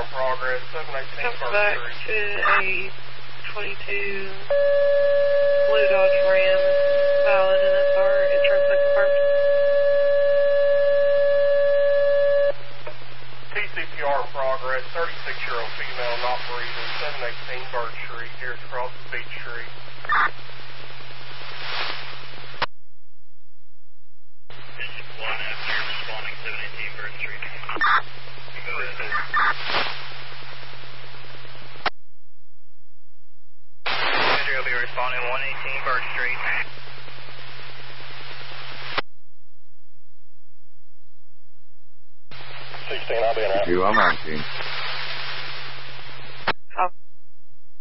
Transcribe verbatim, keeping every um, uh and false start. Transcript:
progress, seven eighteen Come back to a twenty-two Blue Dodge Ram, valid N S R, insurance confirmed. T C P R progress, thirty-six-year-old female not breathing, seven eighteen Bird Street, here across the Beach Street. Engine one after responding seven eighteen Bird Street. Go ahead. Andrew will be responding one eighteen Bird Street. sixteen, I'll be in. two, I'm nineteen.